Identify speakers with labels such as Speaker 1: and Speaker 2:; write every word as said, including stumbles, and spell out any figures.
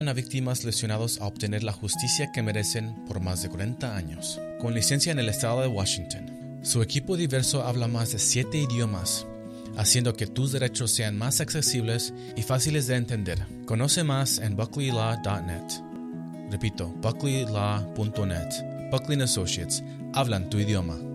Speaker 1: a víctimas lesionados a obtener la justicia que merecen por más de cuarenta años. Con licencia en el estado de Washington. Su equipo diverso habla más de siete idiomas, haciendo que tus derechos sean más accesibles y fáciles de entender. Conoce más en buckley law punto net. Repito, buckley law punto net. Buckley and Associates. Hablan tu idioma.